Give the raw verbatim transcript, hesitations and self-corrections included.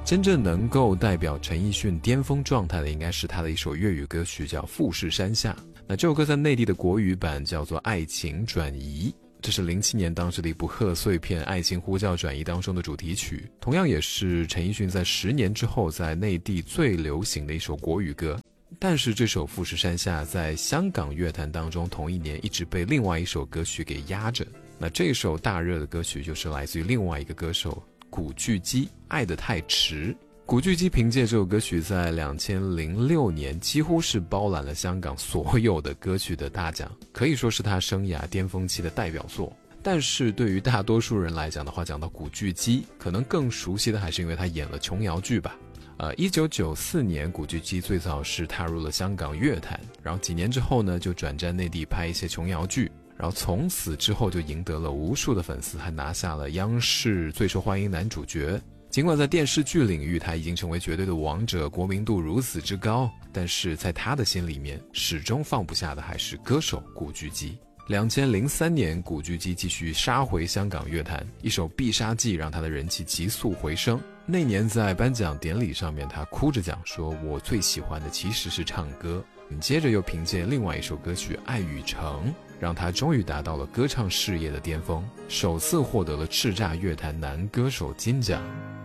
真正能够代表陈奕迅巅峰状态的，应该是他的一首粤语歌曲，叫《富士山下》。那这首歌在内地的国语版叫做《爱情转移》，这是零七年当时的一部贺岁片《爱情呼叫转移》当中的主题曲，同样也是陈奕迅在十年之后在内地最流行的一首国语歌。但是这首《富士山下》在香港乐坛当中同一年一直被另外一首歌曲给压着。那这首大热的歌曲就是来自于另外一个歌手古巨基，《爱得太迟》。古巨基凭借这首歌曲在两千零六年几乎是包揽了香港所有的歌曲的大奖，可以说是他生涯巅峰期的代表作。但是对于大多数人来讲的话，讲到古巨基，可能更熟悉的还是因为他演了琼瑶剧吧。呃，一九九四年，古巨基最早是踏入了香港乐坛，然后几年之后呢，就转战内地拍一些琼瑶剧，然后从此之后就赢得了无数的粉丝，还拿下了央视最受欢迎男主角。尽管在电视剧领域他已经成为绝对的王者，国民度如此之高，但是在他的心里面始终放不下的还是歌手古巨基。两千零三年，古巨基继续杀回香港乐坛，一首《必杀技》让他的人气急速回升。那年在颁奖典礼上面，他哭着讲说，我最喜欢的其实是唱歌。接着又凭借另外一首歌曲《爱与诚》，让他终于达到了歌唱事业的巅峰，首次获得了叱咤乐坛男歌手金奖。